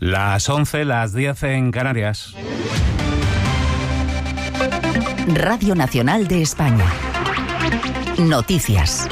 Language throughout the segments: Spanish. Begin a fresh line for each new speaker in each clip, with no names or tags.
Las 11, las 10 en Canarias.
Radio Nacional de España. Noticias.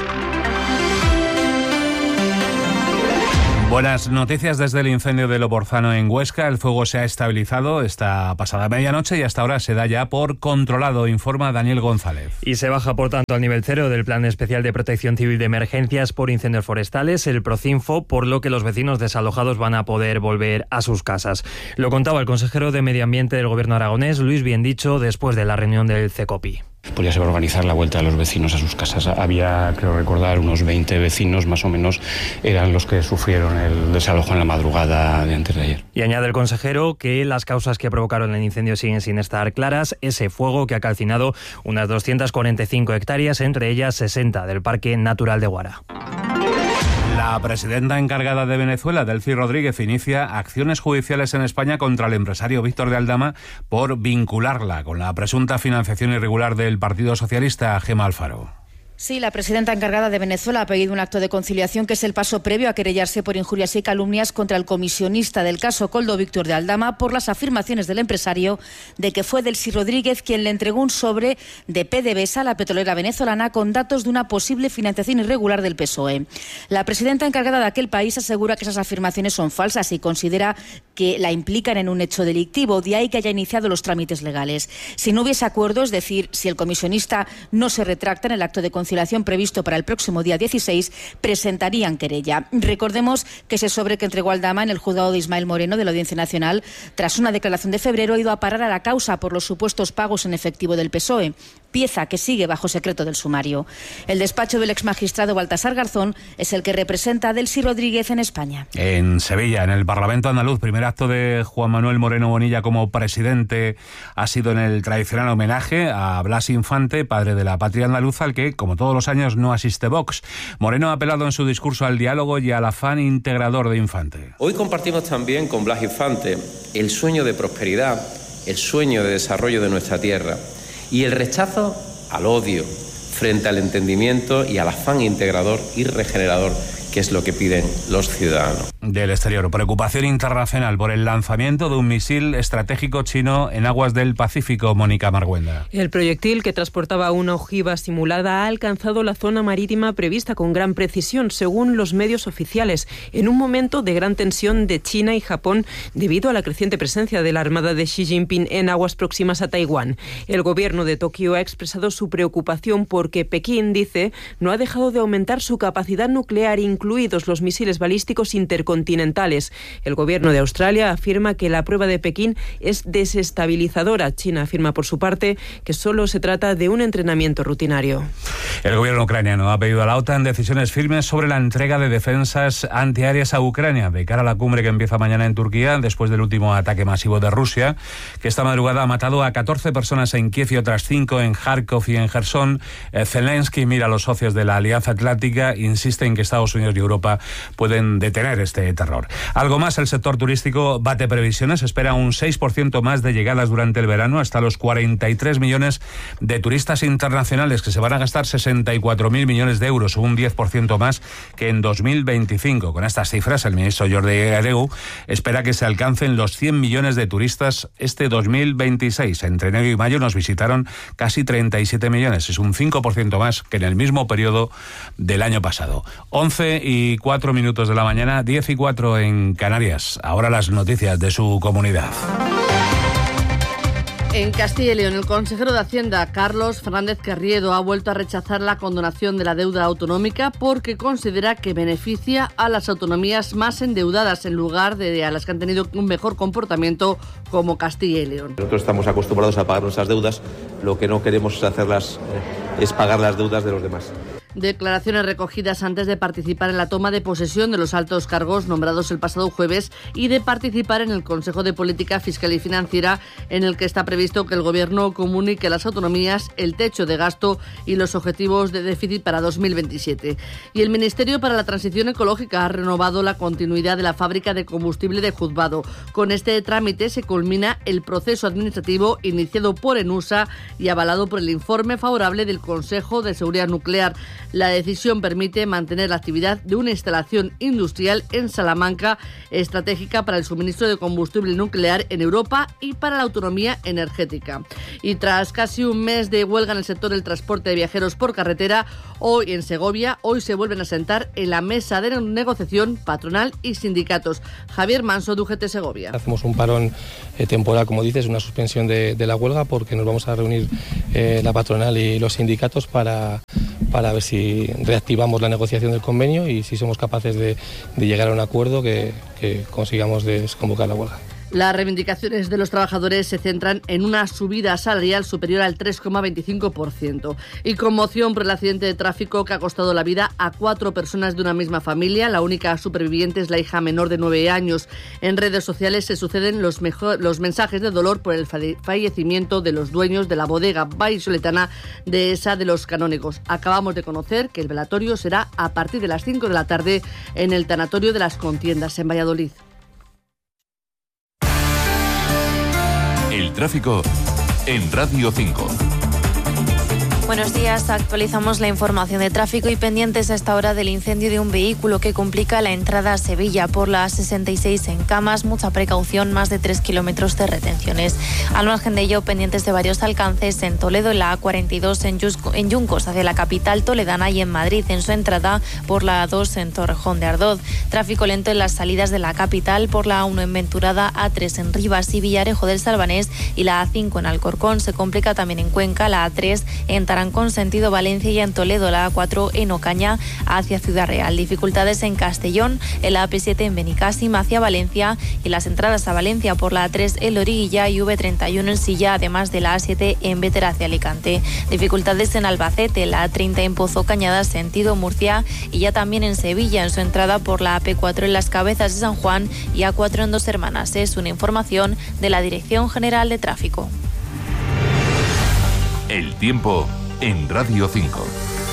Buenas noticias desde el incendio de Loborzano en Huesca. El fuego se ha estabilizado esta pasada medianoche y hasta ahora se da ya por controlado, informa Daniel González.
Y se baja, por tanto, al nivel 0 del Plan Especial de Protección Civil de Emergencias por Incendios Forestales, el Procinfo, por lo que los vecinos desalojados van a poder volver a sus casas. Lo contaba el consejero de Medio Ambiente del Gobierno aragonés, Luis Biendicho, después de la reunión del CECOPI.
Pues ya se va a organizar la vuelta de los vecinos a sus casas. Había, creo recordar, unos 20 vecinos más o menos eran los que sufrieron el desalojo en la madrugada de antes de ayer.
Y añade el consejero que las causas que provocaron el incendio siguen sin estar claras. Ese fuego que ha calcinado unas 245 hectáreas, entre ellas 60 del Parque Natural de Guara.
La presidenta encargada de Venezuela, Delcy Rodríguez, inicia acciones judiciales en España contra el empresario Víctor de Aldama por vincularla con la presunta financiación irregular del Partido Socialista, Gemma Alfaro.
Sí, la presidenta encargada de Venezuela ha pedido un acto de conciliación que es el paso previo a querellarse por injurias y calumnias contra el comisionista del caso Koldo, Víctor de Aldama, por las afirmaciones del empresario de que fue Delcy Rodríguez quien le entregó un sobre de PDVSA a la petrolera venezolana con datos de una posible financiación irregular del PSOE. La presidenta encargada de aquel país asegura que esas afirmaciones son falsas y considera que la implican en un hecho delictivo, de ahí que haya iniciado los trámites legales. Si no hubiese acuerdo, es decir, si el comisionista no se retracta en el acto de conciliación previsto para el próximo día 16, presentarían querella. Recordemos que ese sobre que entregó Aldama en el juzgado de Ismael Moreno de la Audiencia Nacional, tras una declaración de febrero, ha ido a parar a la causa por los supuestos pagos en efectivo del PSOE, pieza que sigue bajo secreto del sumario. El despacho del exmagistrado Baltasar Garzón es el que representa a Delcy Rodríguez en España.
En Sevilla, en el Parlamento andaluz, primer acto de Juan Manuel Moreno Bonilla como presidente ha sido en el tradicional homenaje a Blas Infante, padre de la patria andaluza, al que, como todos los años, no asiste Vox. Moreno ha apelado en su discurso al diálogo y al afán integrador de Infante.
Hoy compartimos también con Blas Infante el sueño de prosperidad, el sueño de desarrollo de nuestra tierra y el rechazo al odio frente al entendimiento y al afán integrador y regenerador, que es lo que piden los ciudadanos.
Del exterior, preocupación internacional por el lanzamiento de un misil estratégico chino en aguas del Pacífico, Mónica Marguenda.
El proyectil, que transportaba una ojiva simulada, ha alcanzado la zona marítima prevista con gran precisión, según los medios oficiales, en un momento de gran tensión de China y Japón debido a la creciente presencia de la armada de Xi Jinping en aguas próximas a Taiwán. El gobierno de Tokio ha expresado su preocupación porque Pekín, dice, no ha dejado de aumentar su capacidad nuclear, incluidos los misiles balísticos intercontinentales. El gobierno de Australia afirma que la prueba de Pekín es desestabilizadora. China afirma por su parte que solo se trata de un entrenamiento rutinario.
El gobierno ucraniano ha pedido a la OTAN decisiones firmes sobre la entrega de defensas antiaéreas a Ucrania de cara a la cumbre que empieza mañana en Turquía, después del último ataque masivo de Rusia, que esta madrugada ha matado a 14 personas en Kiev y otras 5 en Kharkov y en Jersón. Zelensky mira a los socios de la Alianza Atlántica, insiste en que Estados Unidos y Europa pueden detener este terror. Algo más, el sector turístico bate previsiones, espera un 6% más de llegadas durante el verano, hasta los 43 millones de turistas internacionales que se van a gastar 64.000 millones de euros, un 10% más que en 2025. Con estas cifras, el ministro Jordi Hereu espera que se alcancen los 100 millones de turistas este 2026. Entre enero y mayo nos visitaron casi 37 millones, es un 5% más que en el mismo periodo del año pasado. 11:04 de la mañana, 10:04 en Canarias. Ahora las noticias de su comunidad.
En Castilla y León, el consejero de Hacienda, Carlos Fernández Carriedo, ha vuelto a rechazar la condonación de la deuda autonómica porque considera que beneficia a las autonomías más endeudadas en lugar de a las que han tenido un mejor comportamiento como Castilla y León.
Nosotros estamos acostumbrados a pagar nuestras deudas, lo que no queremos es pagar las deudas de los demás.
Declaraciones recogidas antes de participar en la toma de posesión de los altos cargos nombrados el pasado jueves y de participar en el Consejo de Política Fiscal y Financiera, en el que está previsto que el Gobierno comunique a las autonomías el techo de gasto y los objetivos de déficit para 2027. Y el Ministerio para la Transición Ecológica ha renovado la continuidad de la fábrica de combustible de Juzbado. Con este trámite se culmina el proceso administrativo iniciado por ENUSA y avalado por el informe favorable del Consejo de Seguridad Nuclear. La decisión permite mantener la actividad de una instalación industrial en Salamanca, estratégica para el suministro de combustible nuclear en Europa y para la autonomía energética. Y tras casi un mes de huelga en el sector del transporte de viajeros por carretera, hoy en Segovia, se vuelven a sentar en la mesa de negociación patronal y sindicatos. Javier Manso, de UGT Segovia.
Hacemos un parón temporal, como dices, una suspensión de la huelga, porque nos vamos a reunir la patronal y los sindicatos para ver si reactivamos la negociación del convenio y si somos capaces de llegar a un acuerdo que consigamos desconvocar la huelga.
Las reivindicaciones de los trabajadores se centran en una subida salarial superior al 3,25%. Y conmoción por el accidente de tráfico que ha costado la vida a 4 personas de una misma familia. La única superviviente es la hija menor de 9 años. En redes sociales se suceden los mensajes de dolor por el fallecimiento de los dueños de la bodega vallisoletana Dehesa de los Canónigos. Acabamos de conocer que el velatorio será a partir de las 5 de la tarde en el tanatorio de las Contiendas en Valladolid.
El tráfico en Radio 5.
Buenos días, actualizamos la información de tráfico y pendientes a esta hora del incendio de un vehículo que complica la entrada a Sevilla por la 66 en Camas. Mucha precaución, más de 3 kilómetros de retenciones. Al margen de ello, pendientes de varios alcances en Toledo, en la A42 en Yuncos hacia la capital toledana y en Madrid en su entrada por la A2 en Torrejón de Ardoz. Tráfico lento en las salidas de la capital por la A1 en Venturada, A3 en Rivas y Villarejo del Salvanés y la A5 en Alcorcón. Se complica también en Cuenca, la A3 en Tarancón sentido Valencia y en Toledo, la A4 en Ocaña hacia Ciudad Real. Dificultades en Castellón, en la AP7 en Benicàssim hacia Valencia y las entradas a Valencia por la A3 en Loriguilla y V31 en Silla, además de la A7 en Bétera hacia Alicante. Dificultades en Albacete, la A30 en Pozo Cañada sentido Murcia y ya también en Sevilla en su entrada por la AP4 en Las Cabezas de San Juan y A4 en Dos Hermanas. Es una información de la Dirección General de Tráfico.
El tiempo en Radio 5.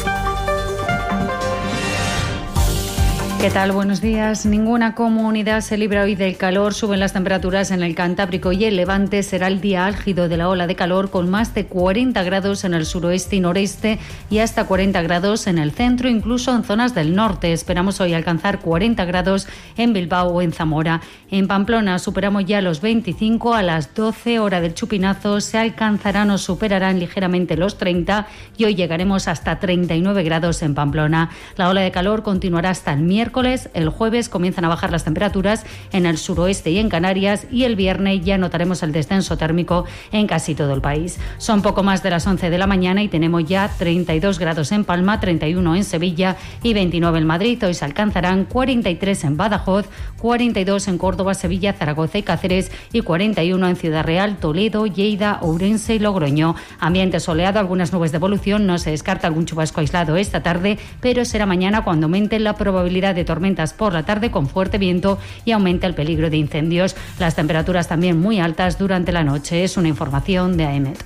¿Qué tal? Buenos días. Ninguna comunidad se libra hoy del calor. Suben las temperaturas en el Cantábrico y el Levante. Será el día álgido de la ola de calor con más de 40 grados en el suroeste y noreste y hasta 40 grados en el centro, incluso en zonas del norte. Esperamos hoy alcanzar 40 grados en Bilbao o en Zamora. En Pamplona superamos ya los 25. A las 12 hora del chupinazo se alcanzarán o superarán ligeramente los 30 y hoy llegaremos hasta 39 grados en Pamplona. La ola de calor continuará hasta el miércoles. El jueves comienzan a bajar las temperaturas en el suroeste y en Canarias y el viernes ya notaremos el descenso térmico en casi todo el país. Son poco más de las 11 de la mañana y tenemos ya 32 grados en Palma, 31 en Sevilla y 29 en Madrid. Hoy se alcanzarán 43 en Badajoz, 42 en Córdoba, Sevilla, Zaragoza y Cáceres y 41 en Ciudad Real, Toledo, Lleida, Ourense y Logroño. Ambiente soleado, algunas nubes de evolución, no se descarta algún chubasco aislado esta tarde, pero será mañana cuando aumente la probabilidad de tormentas por la tarde con fuerte viento y aumenta el peligro de incendios. Las temperaturas también muy altas durante la noche. Es una información de AEMET.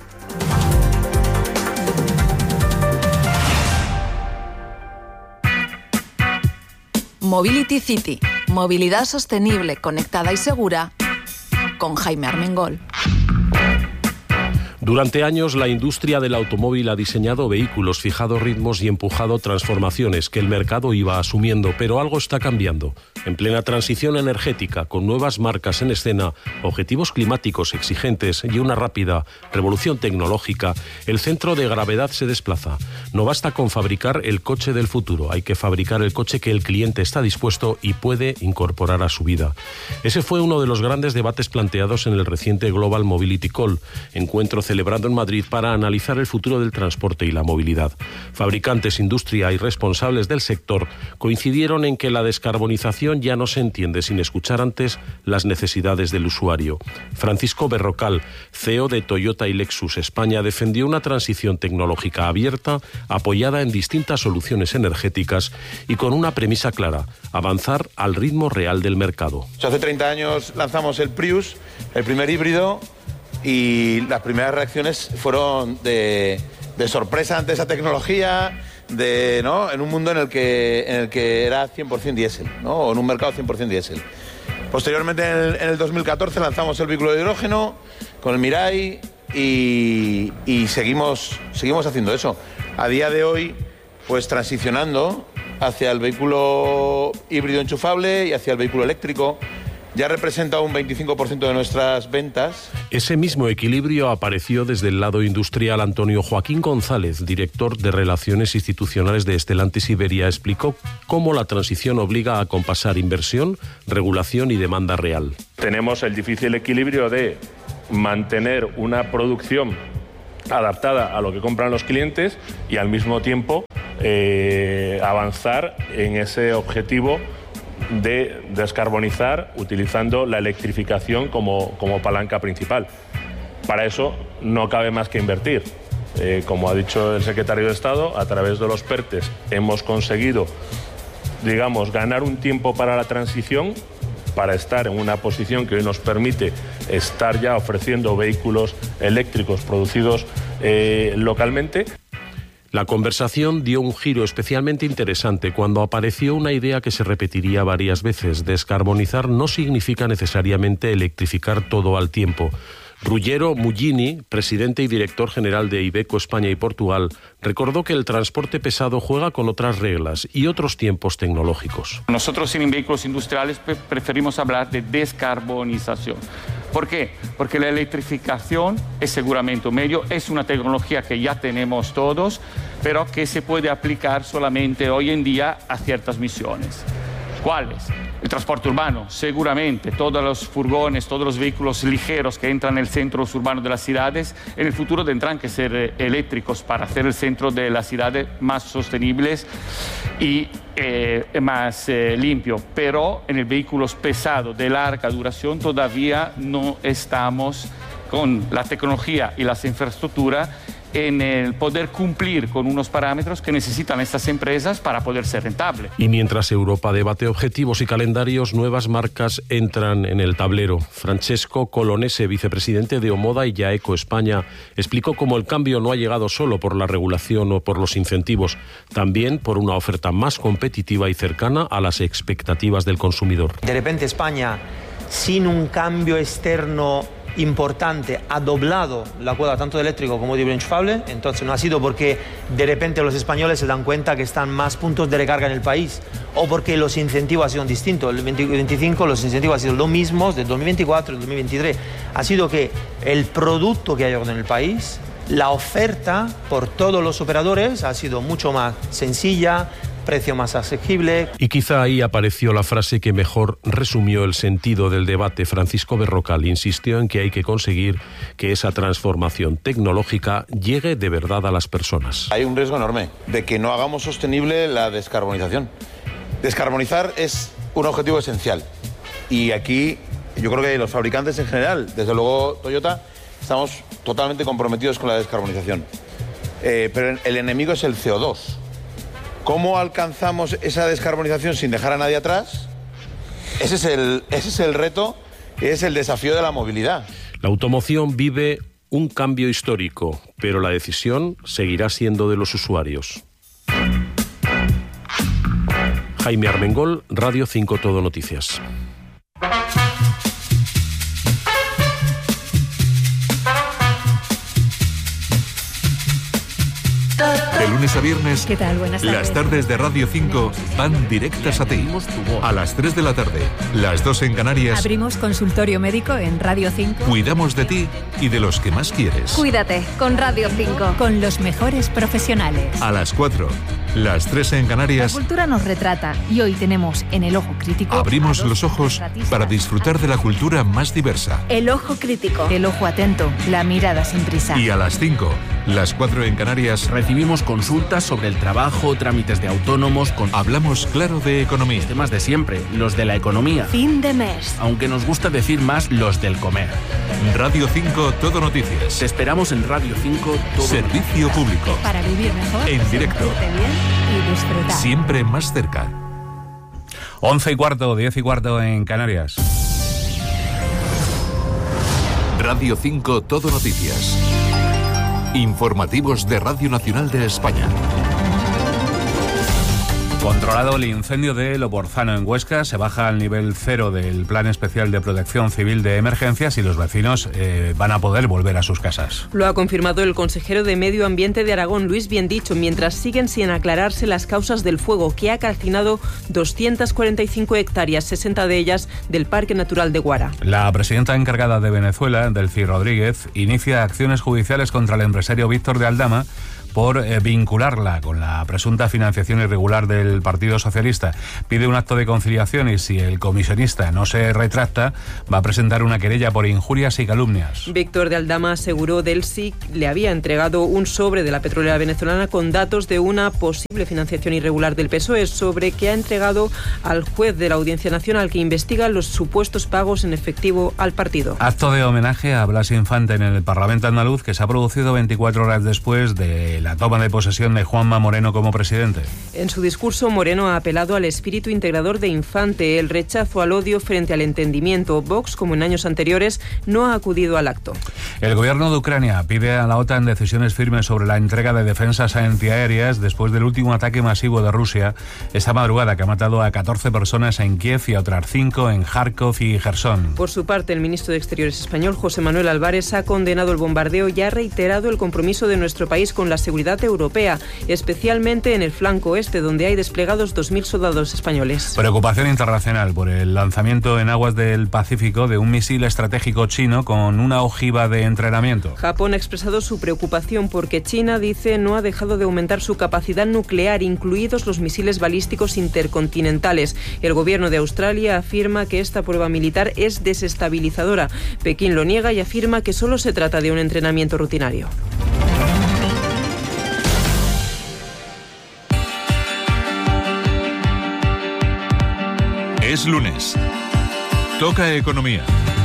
Mobility City. Movilidad sostenible, conectada y segura. Con Jaime Armengol.
Durante años, la industria del automóvil ha diseñado vehículos, fijado ritmos y empujado transformaciones que el mercado iba asumiendo, pero algo está cambiando. En plena transición energética, con nuevas marcas en escena, objetivos climáticos exigentes y una rápida revolución tecnológica, el centro de gravedad se desplaza. No basta con fabricar el coche del futuro, hay que fabricar el coche que el cliente está dispuesto y puede incorporar a su vida. Ese fue uno de los grandes debates planteados en el reciente Global Mobility Call, encuentro celebrado en Madrid para analizar el futuro del transporte y la movilidad. Fabricantes, industria y responsables del sector coincidieron en que la descarbonización ya no se entiende sin escuchar antes las necesidades del usuario. Francisco Berrocal, CEO de Toyota y Lexus España, defendió una transición tecnológica abierta, apoyada en distintas soluciones energéticas y con una premisa clara: avanzar al ritmo real del mercado.
Hace 30 años lanzamos el Prius, el primer híbrido, y las primeras reacciones fueron de sorpresa ante esa tecnología, ¿no? En un mundo en el que era 100% diésel, ¿no? O en un mercado 100% diésel. Posteriormente, en el 2014, lanzamos el vehículo de hidrógeno con el Mirai y seguimos haciendo eso. A día de hoy, pues transicionando hacia el vehículo híbrido enchufable y hacia el vehículo eléctrico. Ya representa un 25% de nuestras ventas.
Ese mismo equilibrio apareció desde el lado industrial. Antonio Joaquín González, director de Relaciones Institucionales de Stellantis Iberia, explicó cómo la transición obliga a compasar inversión, regulación y demanda real.
Tenemos el difícil equilibrio de mantener una producción adaptada a lo que compran los clientes y al mismo tiempo avanzar en ese objetivo de descarbonizar utilizando la electrificación como palanca principal. Para eso no cabe más que invertir. Como ha dicho el secretario de Estado, a través de los PERTEs hemos conseguido, digamos, ganar un tiempo para la transición, para estar en una posición que hoy nos permite estar ya ofreciendo vehículos eléctricos producidos localmente.
La conversación dio un giro especialmente interesante cuando apareció una idea que se repetiría varias veces. Descarbonizar no significa necesariamente electrificar todo al tiempo. Ruggero Mullini, presidente y director general de Iveco España y Portugal, recordó que el transporte pesado juega con otras reglas y otros tiempos tecnológicos.
Nosotros en vehículos industriales preferimos hablar de descarbonización. ¿Por qué? Porque la electrificación es seguramente un medio, es una tecnología que ya tenemos todos, pero que se puede aplicar solamente hoy en día a ciertas misiones. ¿Cuáles? El transporte urbano, seguramente, todos los furgones, todos los vehículos ligeros que entran en el centro urbano de las ciudades, en el futuro tendrán que ser eléctricos para hacer el centro de las ciudades más sostenibles y más limpio. Pero en el vehículos pesados de larga duración todavía no estamos con la tecnología y las infraestructuras en el poder cumplir con unos parámetros que necesitan estas empresas para poder ser rentables.
Y mientras Europa debate objetivos y calendarios, nuevas marcas entran en el tablero. Francesco Colonese, vicepresidente de Omoda y Jaeco España, explicó cómo el cambio no ha llegado solo por la regulación o por los incentivos, también por una oferta más competitiva y cercana a las expectativas del consumidor.
De repente España, sin un cambio externo importante, ha doblado la cuota tanto de eléctrico como de enchufable. Entonces no ha sido porque de repente los españoles se dan cuenta que están más puntos de recarga en el país o porque los incentivos han sido distintos. El 2025 los incentivos han sido los mismos del 2024 y el 2023. Ha sido que el producto que hay en el país, la oferta por todos los operadores ha sido mucho más sencilla, precio más asequible.
Y quizá ahí apareció la frase que mejor resumió el sentido del debate. Francisco Berrocal insistió en que hay que conseguir que esa transformación tecnológica llegue de verdad a las personas.
Hay un riesgo enorme de que no hagamos sostenible la descarbonización. Descarbonizar es un objetivo esencial. Y aquí yo creo que los fabricantes en general, desde luego Toyota, estamos totalmente comprometidos con la descarbonización. Pero el enemigo es el CO2. ¿Cómo alcanzamos esa descarbonización sin dejar a nadie atrás? Ese es el reto, es el desafío de la movilidad.
La automoción vive un cambio histórico, pero la decisión seguirá siendo de los usuarios. Jaime Armengol, Radio 5 Todo Noticias.
De lunes a viernes,
¿qué tal? Buenas tardes.
Las tardes de Radio 5 van directas a ti. A las 3 de la tarde, las 2 en Canarias.
Abrimos consultorio médico en Radio 5.
Cuidamos de ti y de los que más quieres.
Cuídate con Radio 5. Con los mejores profesionales.
A las 4, las 3 en Canarias.
La cultura nos retrata y hoy tenemos en El Ojo Crítico.
Abrimos los ojos para disfrutar de la cultura más diversa.
El Ojo Crítico. El ojo atento, la mirada sin prisa.
Y a las 5, las 4 en Canarias.
Recibimos consultas sobre el trabajo, trámites de autónomos.
Hablamos claro de economía.
Los temas de siempre, los de la economía.
Fin de mes.
Aunque nos gusta decir más los del comer.
Radio 5 Todo Noticias.
Te esperamos en Radio 5 Todo
Servicio
Noticias.
Público.
Para vivir mejor.
En directo.
Bien y disfrutar.
Siempre más cerca.
11:15, 10:15 en Canarias.
Radio 5 Todo Noticias. Informativos de Radio Nacional de España.
Controlado el incendio de Loporzano en Huesca, se baja al nivel 0 del Plan Especial de Protección Civil de Emergencias y los vecinos van a poder volver a sus casas.
Lo ha confirmado el consejero de Medio Ambiente de Aragón, Luis Biendicho, mientras siguen sin aclararse las causas del fuego que ha calcinado 245 hectáreas, 60 de ellas del Parque Natural de Guara.
La presidenta encargada de Venezuela, Delcy Rodríguez, inicia acciones judiciales contra el empresario Víctor de Aldama por vincularla con la presunta financiación irregular del Partido Socialista. Pide un acto de conciliación y si el comisionista no se retracta, va a presentar una querella por injurias y calumnias.
Víctor de Aldama aseguró Delcy le había entregado un sobre de la petrolera venezolana con datos de una posible financiación irregular del PSOE, sobre que ha entregado al juez de la Audiencia Nacional que investiga los supuestos pagos en efectivo al partido.
Acto de homenaje a Blas Infante en el Parlamento andaluz que se ha producido 24 horas después de la toma de posesión de Juanma Moreno como presidente.
En su discurso, Moreno ha apelado al espíritu integrador de Infante, el rechazo al odio frente al entendimiento. Vox, como en años anteriores, no ha acudido al acto.
El gobierno de Ucrania pide a la OTAN decisiones firmes sobre la entrega de defensas antiaéreas después del último ataque masivo de Rusia esta madrugada, que ha matado a 14 personas en Kiev y a otras 5 en Kharkov y Jersón.
Por su parte, el ministro de Exteriores español, José Manuel Álvarez, ha condenado el bombardeo y ha reiterado el compromiso de nuestro país con la seguridad europea, especialmente en el flanco este, donde hay desplegados 2.000 soldados españoles.
Preocupación internacional por el lanzamiento en aguas del Pacífico de un misil estratégico chino con una ojiva de entrenamiento.
Japón ha expresado su preocupación porque China, dice, no ha dejado de aumentar su capacidad nuclear, incluidos los misiles balísticos intercontinentales. El gobierno de Australia afirma que esta prueba militar es desestabilizadora. Pekín lo niega y afirma que solo se trata de un entrenamiento rutinario.
Es lunes. Toca economía.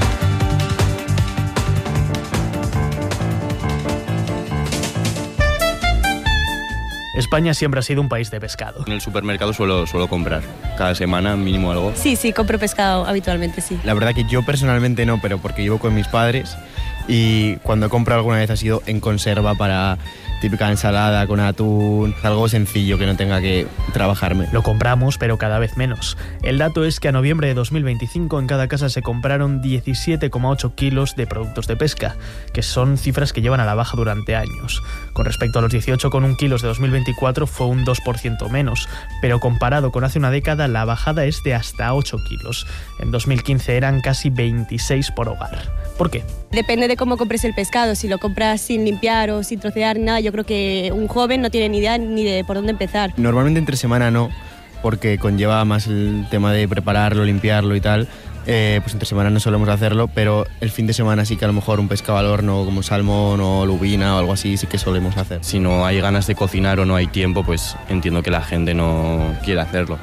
España siempre ha sido un país de pescado.
En el supermercado suelo comprar cada semana mínimo algo.
Sí, compro pescado habitualmente, sí.
La verdad que yo personalmente no, pero porque vivo con mis padres y cuando compro alguna vez ha sido en conserva para típica ensalada con atún, algo sencillo que no tenga que trabajarme.
Lo compramos, pero cada vez menos. El dato es que a noviembre de 2025 en cada casa se compraron 17,8 kilos de productos de pesca, que son cifras que llevan a la baja durante años. Con respecto a los 18,1 kilos de 2024 fue un 2% menos, pero comparado con hace una década la bajada es de hasta 8 kilos. En 2015 eran casi 26 por hogar. ¿Por qué?
Depende de cómo compres el pescado. Si lo compras sin limpiar o sin trocear, nada, yo creo que un joven no tiene ni idea ni de por dónde empezar.
Normalmente entre semana no, porque conlleva más el tema de prepararlo, limpiarlo y tal. Pues entre semana no solemos hacerlo, pero el fin de semana sí que a lo mejor un pescado al horno como salmón o lubina o algo así sí que solemos hacer. Si no hay ganas de cocinar o no hay tiempo, pues entiendo que la gente no quiere hacerlo.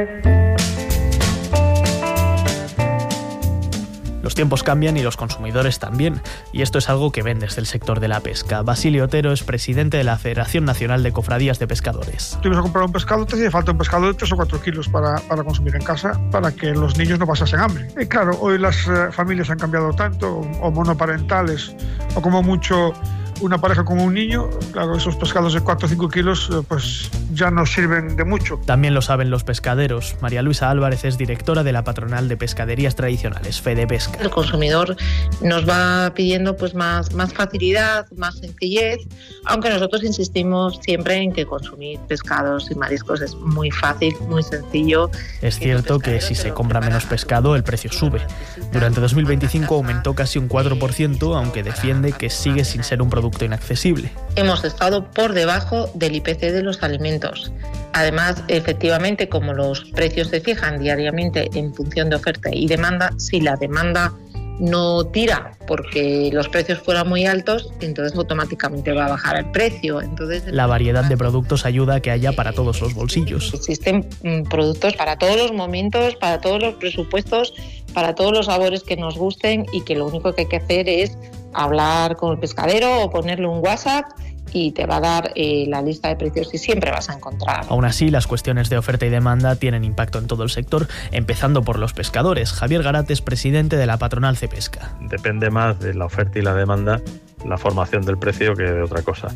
Los tiempos cambian y los consumidores también, y esto es algo que ven desde el sector de la pesca. Basilio Otero es presidente de la Federación Nacional de Cofradías de Pescadores.
Si vas a comprar un pescado, te hace falta un pescado de 3 o 4 kilos para consumir en casa, para que los niños no pasasen hambre. Y claro, hoy las familias han cambiado tanto, o monoparentales, o como mucho una pareja con un niño, claro, esos pescados de 4 o 5 kilos pues ya no sirven de mucho.
También lo saben los pescaderos. María Luisa Álvarez es directora de la Patronal de Pescaderías Tradicionales, Fedepesca.
El consumidor nos va pidiendo pues más facilidad, más sencillez, aunque nosotros insistimos siempre en que consumir pescados y mariscos es muy fácil, muy sencillo.
Es cierto que si se compra menos pescado, el precio sube. Durante 2025 aumentó casi un 4%, aunque defiende que sigue sin ser un producto inaccesible.
Hemos estado por debajo del IPC de los alimentos. Además, efectivamente, como los precios se fijan diariamente en función de oferta y demanda, si la demanda no tira porque los precios fueran muy altos, entonces automáticamente va a bajar el precio. Entonces,
la variedad de productos ayuda a que haya para todos los bolsillos.
Existen productos para todos los momentos, para todos los presupuestos, para todos los sabores que nos gusten, y que lo único que hay que hacer es hablar con el pescadero o ponerle un WhatsApp y te va a dar la lista de precios y siempre vas a encontrar.
Aún así, las cuestiones de oferta y demanda tienen impacto en todo el sector, empezando por los pescadores. Javier Garat es presidente de la Patronal Cepesca.
Depende más de la oferta y la demanda, la formación del precio, que de otra cosa.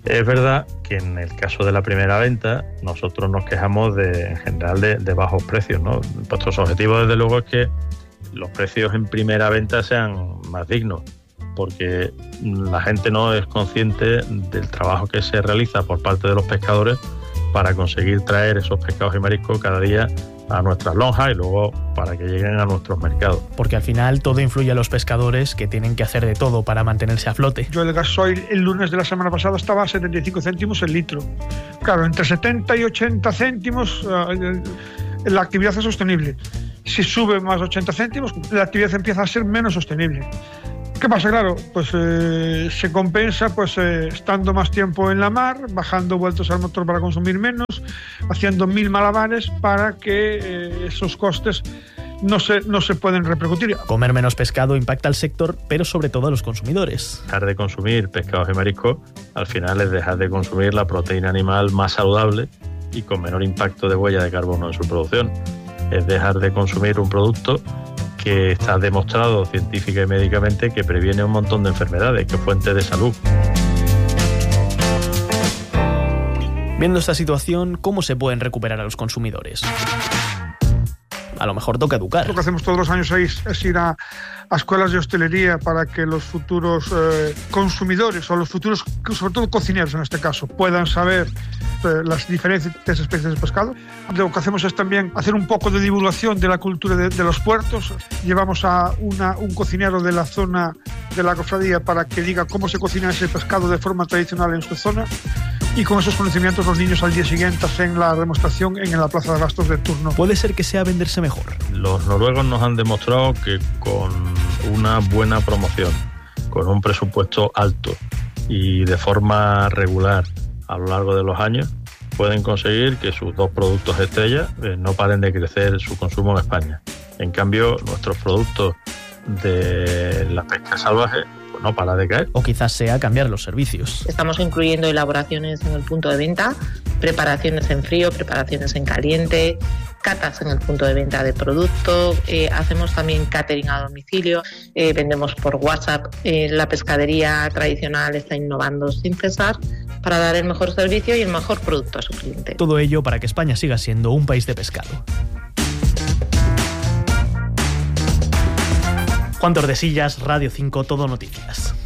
Es verdad que en el caso de la primera venta nosotros nos quejamos en general de bajos precios, ¿no? Nuestros objetivos desde luego es que los precios en primera venta sean más dignos, porque la gente no es consciente del trabajo que se realiza por parte de los pescadores para conseguir traer esos pescados y mariscos cada día a nuestras lonjas y luego para que lleguen a nuestros mercados.
Porque al final todo influye a los pescadores, que tienen que hacer de todo para mantenerse a flote.
Yo el gasoil el lunes de la semana pasada estaba a 75 céntimos el litro. Claro, entre 70 y 80 céntimos la actividad es sostenible. Si sube más 80 céntimos, la actividad empieza a ser menos sostenible. ¿Qué pasa? Claro, pues se compensa estando más tiempo en la mar, bajando vueltos al motor para consumir menos, haciendo 1000 malabares para que esos costes no se pueden repercutir.
Comer menos pescado impacta al sector, pero sobre todo a los consumidores.
Dejar de consumir pescados y mariscos al final es dejar de consumir la proteína animal más saludable y con menor impacto de huella de carbono en su producción. Es dejar de consumir un producto que está demostrado científica y médicamente que previene un montón de enfermedades, que es fuente de salud.
Viendo esta situación, ¿cómo se pueden recuperar a los consumidores? A lo mejor toca educar.
Lo que hacemos todos los años es ir a escuelas de hostelería para que los futuros consumidores o los futuros, sobre todo cocineros en este caso, puedan saber las diferentes especies de pescado. Lo que hacemos es también hacer un poco de divulgación de la cultura de los puertos. Llevamos a un cocinero de la zona de la cofradía para que diga cómo se cocina ese pescado de forma tradicional en su zona. Y con esos conocimientos los niños al día siguiente hacen la demostración en la plaza de abastos de turno.
¿Puede ser que sea venderse mejor?
Los noruegos nos han demostrado que con una buena promoción, con un presupuesto alto y de forma regular a lo largo de los años, pueden conseguir que sus dos productos estrella no paren de crecer su consumo en España. En cambio, nuestros productos de la pesca salvaje no para de caer.
O quizás sea cambiar los servicios.
Estamos incluyendo elaboraciones en el punto de venta, preparaciones en frío, preparaciones en caliente, catas en el punto de venta de producto, hacemos también catering a domicilio, vendemos por WhatsApp. La pescadería tradicional está innovando sin cesar para dar el mejor servicio y el mejor producto a su cliente.
Todo ello para que España siga siendo un país de pescado. Juan Tordesillas, Radio 5, Todo Noticias.